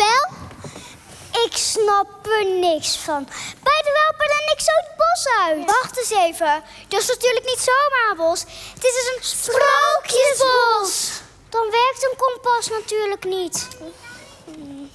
wel? Ik snap er niks van. Beiden helpen dan niks zo het bos uit. Wacht eens even. Dat is natuurlijk niet zomaar een bos. Het is dus een sprookjesbos. Dan werkt een kompas natuurlijk niet.